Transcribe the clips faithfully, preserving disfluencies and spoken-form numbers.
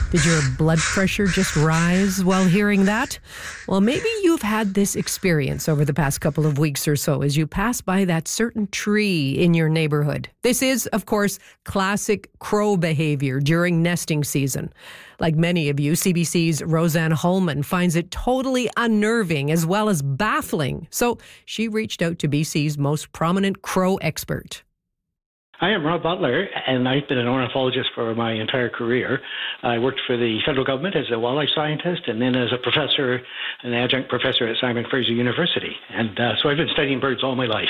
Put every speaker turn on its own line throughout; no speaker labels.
Did your blood pressure just rise while hearing that? Well, maybe you've had this experience over the past couple of weeks or so as you pass by that certain tree in your neighborhood. This is, of course, classic crow behavior during nesting season. Like many of you, C B C's Roseanne Holman finds it totally unnerving as well as baffling. So she reached out to B C's most prominent crow expert.
Hi, I'm Rob Butler, and I've been an ornithologist for my entire career. I worked for the federal government as a wildlife scientist and then as a professor, an adjunct professor at Simon Fraser University. And uh, so I've been studying birds all my life.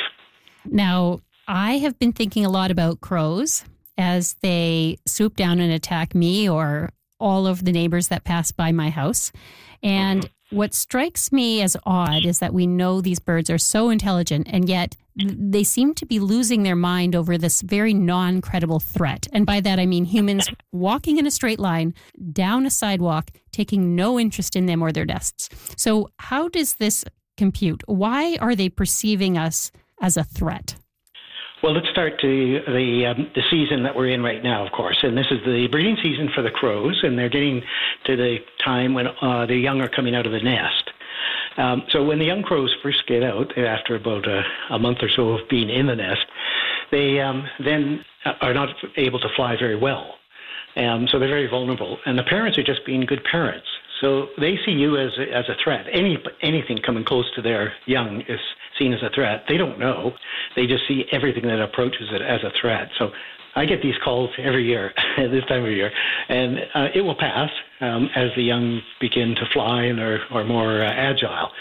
Now, I have been thinking a lot about crows as they swoop down and attack me or all of the neighbors that pass by my house. And mm-hmm. what strikes me as odd is that we know these birds are so intelligent, and yet they seem to be losing their mind over this very non-credible threat. And by that, I mean humans walking in a straight line down a sidewalk, taking no interest in them or their nests. So how does this compute? Why are they perceiving us as a threat?
Well, let's start to the um, the season that we're in right now, of course. And this is the breeding season for the crows, and they're getting to the time when uh, the young are coming out of the nest. Um, so when the young crows first get out, after about a, a month or so of being in the nest, they um, then are not able to fly very well. Um, so they're very vulnerable. And the parents are just being good parents. So they see you as a, as a threat. Any Anything coming close to their young is seen as a threat. They don't know. They just see everything that approaches it as a threat. So I get these calls every year, this time of year, and uh, it will pass um, as the young begin to fly and are, are more uh, agile.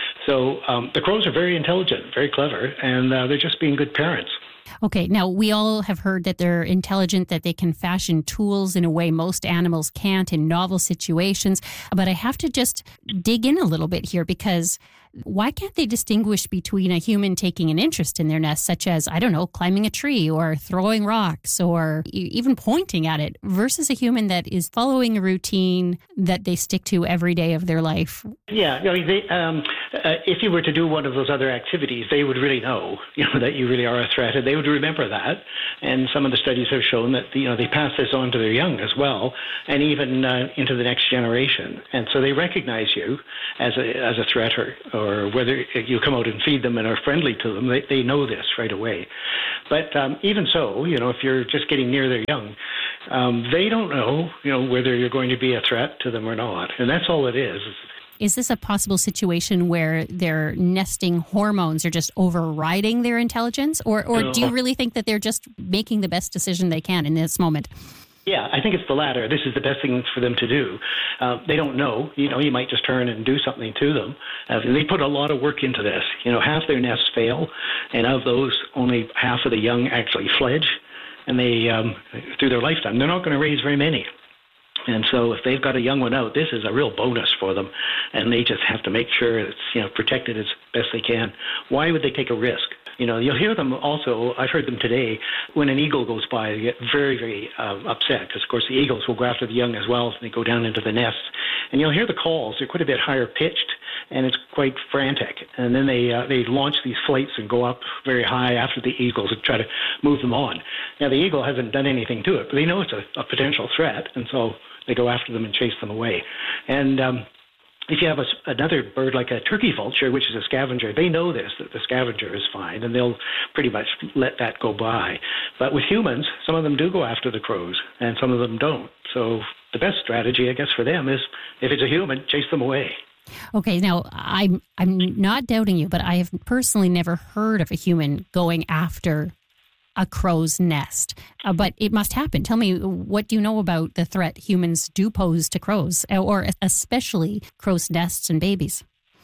So um, the crows are very intelligent, very clever, and uh, they're just being good parents.
Okay, now we all have heard that they're intelligent, that they can fashion tools in a way most animals can't in novel situations. But I have to just dig in a little bit here, because why can't they distinguish between a human taking an interest in their nest, such as, I don't know, climbing a tree or throwing rocks or even pointing at it, versus a human that is following a routine that they stick to every day of their life?
Yeah, you know, they, um, uh, if you were to do one of those other activities, they would really know, you know, that you really are a threat, and they would remember that. And some of the studies have shown that, you know, they pass this on to their young as well, and even uh, into the next generation. And so they recognize you as a as a threat, or, or whether you come out and feed them and are friendly to them, they, they know this right away. But um, even so, you know, if you're just getting near their young, um, they don't know, you know, whether you're going to be a threat to them or not. And that's all it is.
Is this a possible situation where their nesting hormones are just overriding their intelligence? Or, or no. do you really think that they're just making the best decision they can in this moment?
Yeah, I think it's the latter. This is the best thing for them to do. Uh, they don't know. You know, you might just turn and do something to them. Uh, they put a lot of work into this. You know, half their nests fail, and of those, only half of the young actually fledge, and they, um, through their lifetime, they're not going to raise very many. And so if they've got a young one out, this is a real bonus for them, and they just have to make sure it's, you know, protected as best they can. Why would they take a risk? You know, you'll hear them also, I've heard them today, when an eagle goes by, they get very, very uh, upset, because, of course, the eagles will go after the young as well, and they go down into the nests. And you'll hear the calls. They're quite a bit higher pitched, and it's quite frantic. And then they uh, they launch these flights and go up very high after the eagles and try to move them on. Now, the eagle hasn't done anything to it, but they know it's a, a potential threat, and so they go after them and chase them away. And um, if you have a, another bird like a turkey vulture, which is a scavenger, they know this, that the scavenger is fine, and they'll pretty much let that go by. But with humans, some of them do go after the crows, and some of them don't. So the best strategy, I guess, for them is, if it's a human, chase them away.
Okay, now, I'm, I'm not doubting you, but I have personally never heard of a human going after a crow's nest, uh, but it must happen. Tell me, what do you know about the threat humans do pose to crows, or especially crow's nests and babies?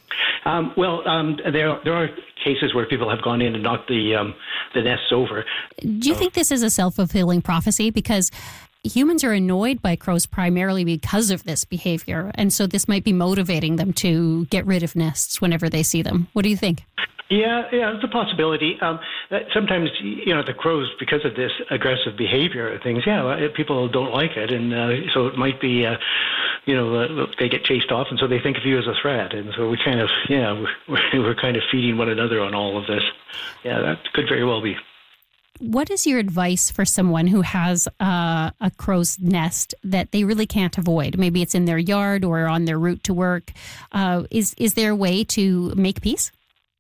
Um, well, um, there there are cases where people have gone in and knocked the um, the nests over.
Do you uh, think this is a self-fulfilling prophecy? Because humans are annoyed by crows primarily because of this behavior, and so this might be motivating them to get rid of nests whenever they see them. What do you think?
Yeah, yeah, it's a possibility. Um, sometimes, you know, the crows, because of this aggressive behavior, things, yeah, people don't like it, and uh, so it might be, uh, you know, uh, they get chased off, and so they think of you as a threat, and so we kind of, yeah, we're, we're kind of feeding one another on all of this. Yeah, that could very well be.
what is your advice for someone who has uh, a crow's nest that they really can't avoid? Maybe it's in their yard or on their route to work. Uh, is, is there a way to make peace?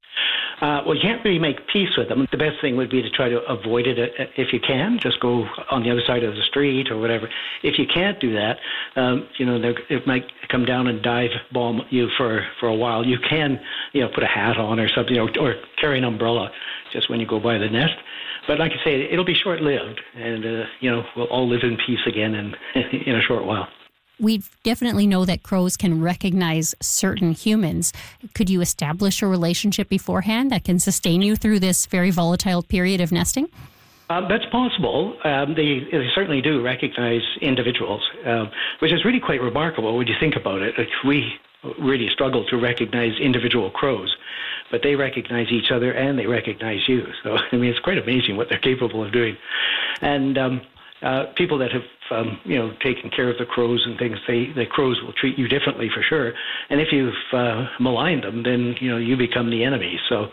Uh, well, you can't really make peace with them. The best thing would be to try to avoid it if you can. Just go on the other side of the street or whatever. If you can't do that, um, you know, it might come down and dive bomb you for, for a while. You can, you know, put a hat on or something, or, or carry an umbrella just when you go by the nest. But like I say, it'll be short-lived, and, uh, you know, we'll all live in peace again in, in a short while.
We definitely know that crows can recognize certain humans. Could you establish a relationship beforehand that can sustain you through this very volatile period of nesting?
Um, that's possible. Um, they, they certainly do recognize individuals, uh, which is really quite remarkable when you think about it. Like, we really struggle to recognize individual crows, but they recognize each other and they recognize you. So, I mean, it's quite amazing what they're capable of doing. And um, uh, people that have Um, you know, taking care of the crows and things, they, the crows will treat you differently for sure. And if you've uh, maligned them, then, you know, you become the enemy. So,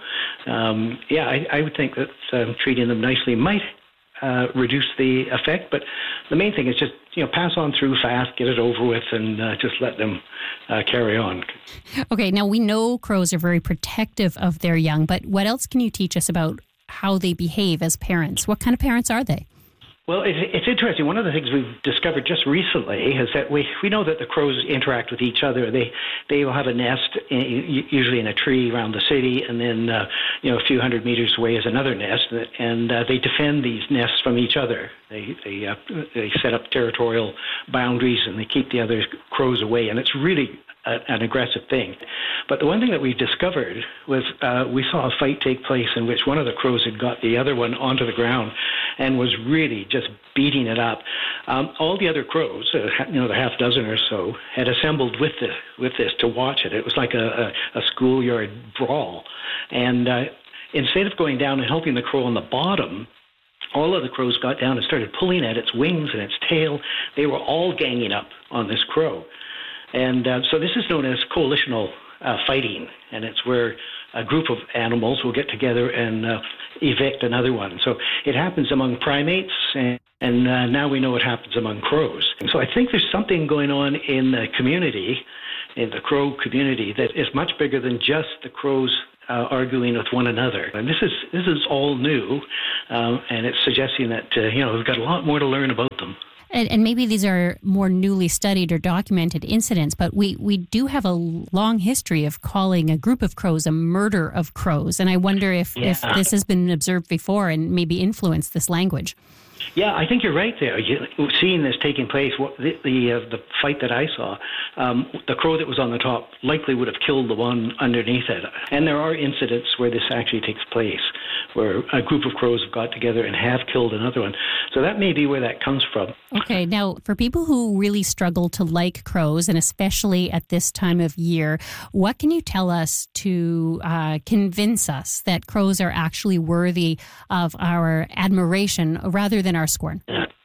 um, yeah, I, I would think that um, treating them nicely might uh, reduce the effect. But the main thing is just, you know, pass on through fast, get it over with, and uh, just let them uh, carry on.
Okay, now we know crows are very protective of their young, but what else can you teach us about how they behave as parents? What kind of parents are they?
Well, it's interesting. One of the things we've discovered just recently is that we, we know that the crows interact with each other. They they will have a nest, in, usually in a tree around the city, and then uh, you know a few hundred meters away is another nest, and uh, they defend these nests from each other. They they uh, they set up territorial boundaries, and they keep the other crows away, and it's really a, an aggressive thing. But the one thing that we discovered was uh, we saw a fight take place in which one of the crows had got the other one onto the ground and was really just beating it up. Um, all the other crows, uh, you know, the half dozen or so, had assembled with this, with this to watch it. It was like a, a, a schoolyard brawl. And uh, instead of going down and helping the crow on the bottom, all of the crows got down and started pulling at its wings and its tail. They were all ganging up on this crow. And uh, so this is known as coalitional uh, fighting, and it's where a group of animals will get together and uh, evict another one. So it happens among primates, and, and uh, now we know it happens among crows. And so I think there's something going on in the community, in the crow community, that is much bigger than just the crows uh, arguing with one another. And this is this is all new, um, and it's suggesting that uh, you know we've got a lot more to learn about them.
And, and maybe these are more newly studied or documented incidents, but we, we do have a long history of calling a group of crows a murder of crows. And I wonder if, yeah. if this has been observed before and maybe influenced this language.
Yeah, I think you're right there. You, seeing this taking place, what, the the, uh, the fight that I saw, um, the crow that was on the top likely would have killed the one underneath it. And there are incidents where this actually takes place, where a group of crows have got together and have killed another one. So that may be where that comes from.
Okay, now for people who really struggle to like crows, and especially at this time of year, what can you tell us to uh, convince us that crows are actually worthy of our admiration rather than our scorn?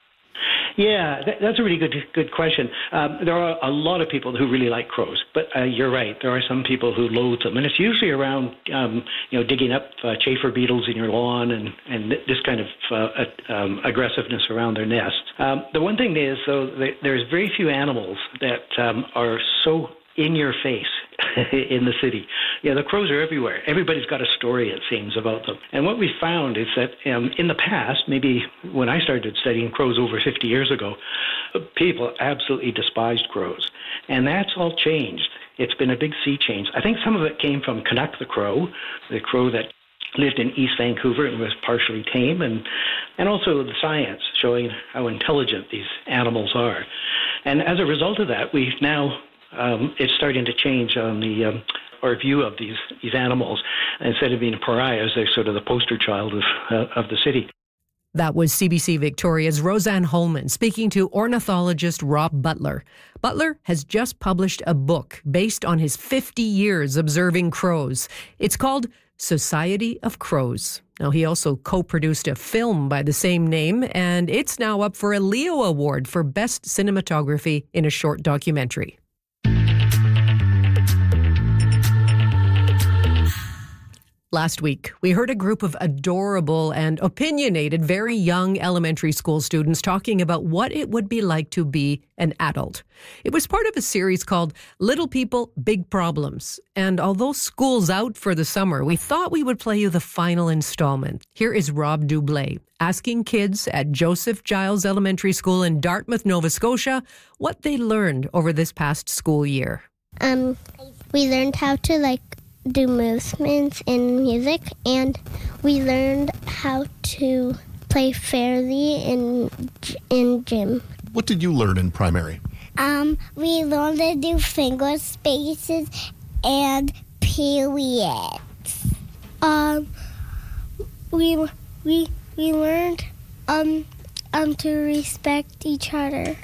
Yeah, that, that's a really good good question. Um, there are a lot of people who really like crows, but uh, you're right. There are some people who loathe them, and it's usually around um, you know digging up uh, chafer beetles in your lawn and and this kind of uh, um, aggressiveness around their nest. Um, the one thing is, though, that there's very few animals that um, are so in your face in the city. Yeah, the crows are everywhere. Everybody's got a story, it seems, about them. And what we found is that um, in the past, maybe when I started studying crows over fifty years ago, people absolutely despised crows. And that's all changed. It's been a big sea change. I think some of it came from Canuck the crow, the crow that lived in East Vancouver and was partially tame, and, and also the science showing how intelligent these animals are. And as a result of that, we've now Um, it's starting to change on the um, our view of these these animals. Instead of being pariahs, they're sort of the poster child of uh, of the city.
That was C B C Victoria's Roseanne Holman speaking to ornithologist Rob Butler. Butler has just published a book based on his fifty years observing crows. It's called Society of Crows. Now, he also co-produced a film by the same name, and it's now up for a Leo Award for Best Cinematography in a Short Documentary. Last week, we heard a group of adorable and opinionated, very young elementary school students talking about what it would be like to be an adult. It was part of a series called Little People, Big Problems. And although school's out for the summer, we thought we would play you the final installment. Here is Rob Dublé asking kids at Joseph Giles Elementary School in Dartmouth, Nova Scotia, what they learned over this past school year.
Um, we learned how to, like, do movements in music, and we learned how to play fairly in in gym.
What did you learn in primary?
Um, we learned to do finger spaces and periods. Um, we we we learned um um to respect each other.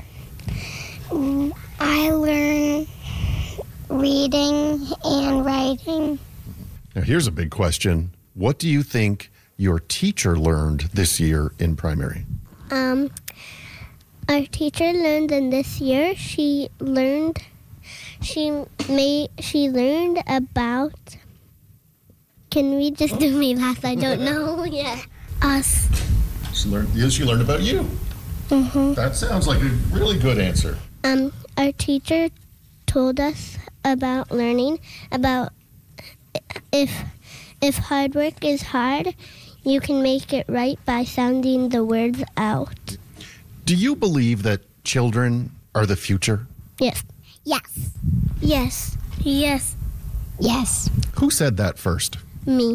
I learned reading and writing.
Now, here's a big question. What do you think your teacher learned this year in primary?
Um, our teacher learned in this year, she learned, she made, she learned about, can we just do me last? I don't know. Yeah. Us.
She learned, yes, she learned about you.
Mm-hmm.
That sounds like a really good answer.
Um, our teacher told us about learning, about if if hard work is hard, you can make it right by sounding the words out.
Do you believe that children are the future?
Yes. Yes. Yes. Yes. Yes.
Who said that first?
Me.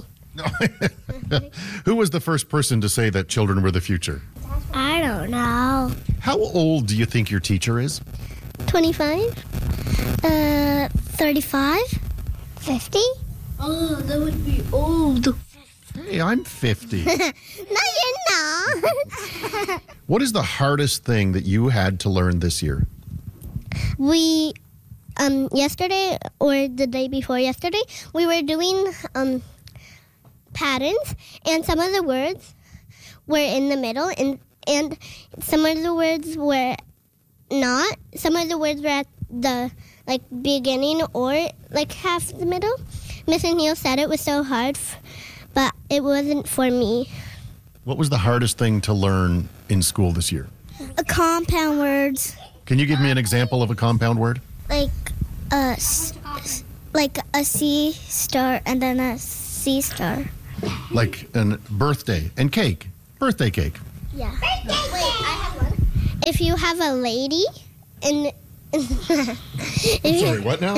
Who was the first person to say that children were the future?
I don't know.
How old do you think your teacher is?
twenty-five? Uh, thirty-five? fifty? Oh, that would be old.
Hey, I'm fifty.
No, you're not.
What is the hardest thing that you had to learn this year?
We, um, yesterday or the day before yesterday, we were doing um patterns, and some of the words were in the middle, and and some of the words were not. Some of the words were at the like beginning or like half the middle. Miss O'Neill said it was so hard, f- but it wasn't for me.
What was the hardest thing to learn in school this year?
A compound words,
Can you give me an example of a compound word?
like a s- s- like a C star and then a C star.
Like a birthday and cake. Birthday cake.
Yeah. Wait, I have one. If you have a lady and if
Sorry,
you,
what now?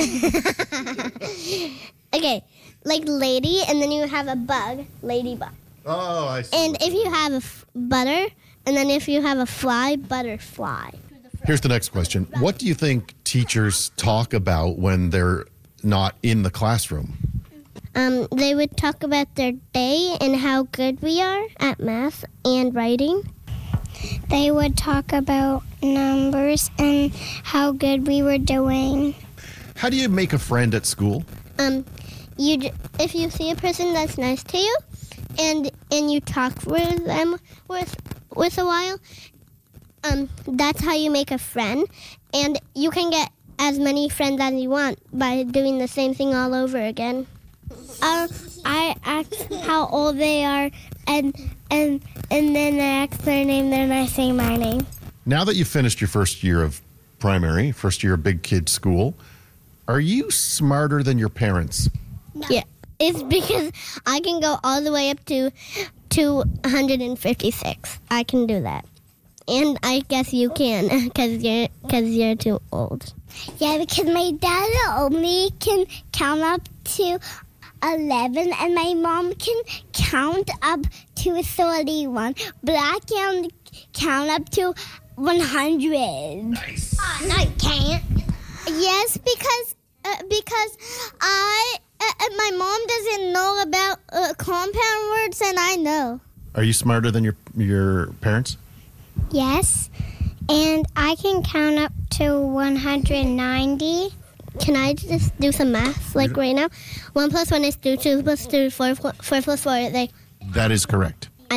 okay, like lady, and then you have a bug, ladybug.
Oh, I see.
And if you have a f- butter, and then if you have a fly, butterfly.
Here's the next question. What do you think teachers talk about when they're not in the classroom?
Um, they would talk about their day and how good we are at math and writing. They would talk about numbers and how good we were doing.
How do you make a friend at school?
Um, you j- if you see a person that's nice to you, and and you talk with them with with a while, um, that's how you make a friend, and you can get as many friends as you want by doing the same thing all over again. Um, I ask how old they are, and and and then I ask their name, then I say my name.
Now that you've finished your first year of primary, first year of big kid school, are you smarter than your parents?
Yeah, it's because I can go all the way up to to one hundred fifty-six. I can do that, and I guess you can because you're because you're too old. Yeah, because my dad only can count up to eleven, and my mom can count up to thirty-one, but I can count up to one hundred.
Nice.
Oh, no, you can't. Yes, because uh, because I uh, uh, my mom doesn't know about uh, compound words, and I know.
Are you smarter than your your parents?
Yes, and I can count up to one hundred ninety. Can I just do some math, like right now? One plus one is two, two plus two, four, four, four plus four is like...
That is correct.
I know.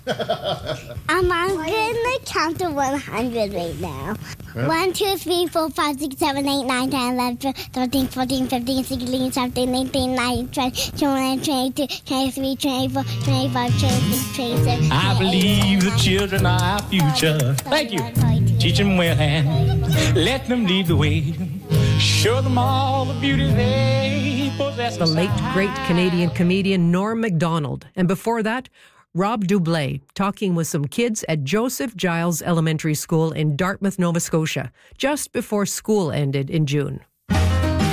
Um, I'm gonna count to one hundred right now.
Yep.
one, two, three, four, five, six, seven, eight, nine, ten, eleven, twelve, thirteen, fourteen, fifteen, sixteen, seventeen, eighteen, nineteen, twenty, twenty-one, twenty-two, twenty-three, twenty-four, twenty-five, twenty-six, twenty-seven.
I believe the children are our future. Thank you. Teach them well and let them lead the way. Show them all the beauty they possess.
The late, great Canadian comedian Norm Macdonald. And before that, Rob Doublé, talking with some kids at Joseph Giles Elementary School in Dartmouth, Nova Scotia, just before school ended in June.